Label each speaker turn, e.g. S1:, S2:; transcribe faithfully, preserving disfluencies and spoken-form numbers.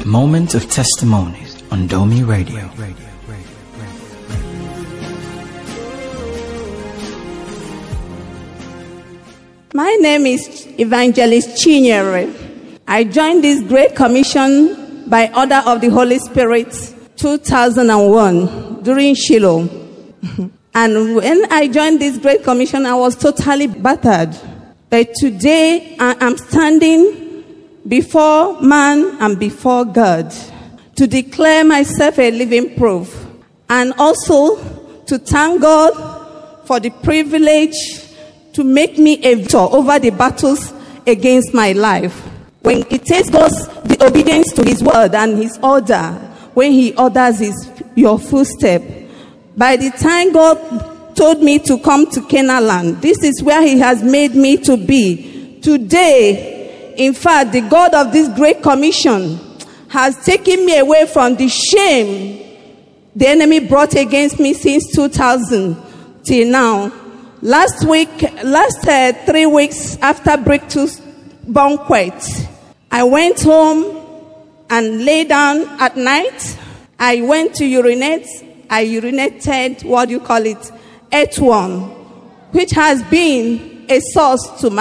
S1: Moment of Testimonies on Domi Radio.
S2: My name is Evangelist Chinyere. I joined this Great Commission by order of the Holy Spirit two thousand one during Shiloh. And when I joined this Great Commission, I was totally battered. But today, I am standing before man and before God to declare myself a living proof, and also to thank God for the privilege to make me a victor over the battles against my life. When it takes God's the obedience to His word and His order, when He orders his, your footstep. By the time God told me to come to Canaan land, this is where He has made me to be. Today, in fact, the God of this Great Commission has taken me away from the shame the enemy brought against me since two thousand till now. Last week, last uh, three weeks after Breakthrough Banquet, I went home and lay down at night. I went to urinate. I urinated, what do you call it, earthworm, which has been a source to my